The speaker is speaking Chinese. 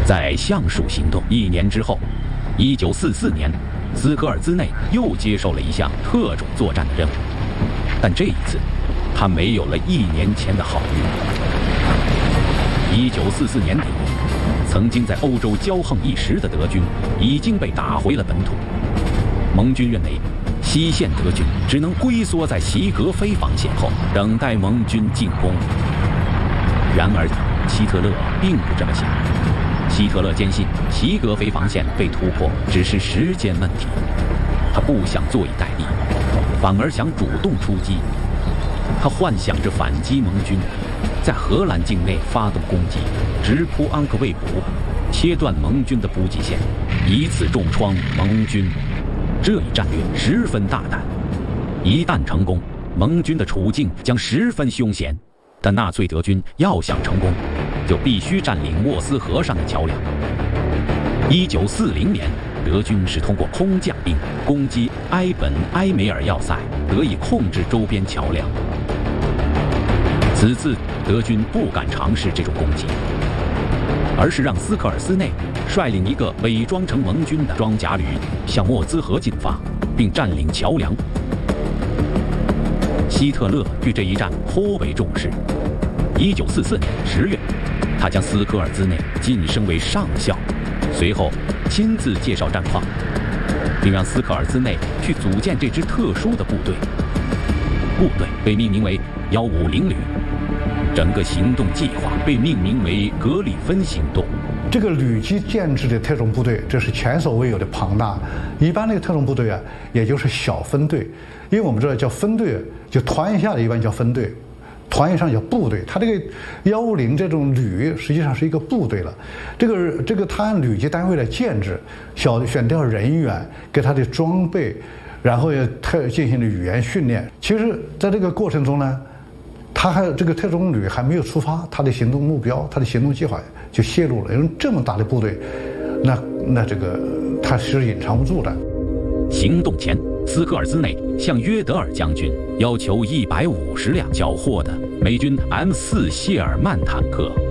在橡树行动1年之后，1944年，斯科尔兹内又接受了一项特种作战的任务，但这一次，他没有了1年前的好运。1944年底，曾经在欧洲骄横一时的德军已经被打回了本土。盟军认为，西线德军只能龟缩在席格菲防线后，等待盟军进攻。然而，希特勒并不这么想。希特勒坚信席格菲防线被突破只是时间问题，他不想坐以待毙，反而想主动出击。他幻想着反击盟军，在荷兰境内发动攻击，直扑安克卫普，切断盟军的补给线，以此重创盟军。这一战略十分大胆，一旦成功，盟军的处境将十分凶险。但纳粹德军要想成功，就必须占领莫斯河上的桥梁。1940年，德军是通过空降兵攻击埃本埃梅尔要塞，得以控制周边桥梁。此次德军不敢尝试这种攻击，而是让斯科尔斯内率领一个伪装成盟军的装甲旅向莫兹河进发，并占领桥梁。希特勒对这一战颇为重视。1944年10月，他将斯科尔兹内晋升为上校，随后亲自介绍战况，并让斯科尔兹内去组建这支特殊的部队。部队被命名为150旅，整个行动计划被命名为格里芬行动。 这个旅级建制的特种部队，这是前所未有的庞大。一般那个特种部队啊，也就是小分队，因为我们知道叫分队，就团以下的一般叫分队，团以上叫部队。它这个150这种旅实际上是一个部队了。这个它按旅级单位来建制，选调人员，给他的装备，然后也进行了语言训练。其实，在这个过程中呢，他还这个特种旅还没有出发，他的行动目标、他的行动计划就泄露了。因为这么大的部队，那这个他是隐藏不住的。 行动前，斯科尔兹内向约德尔将军要求150辆缴获的美军M4谢尔曼坦克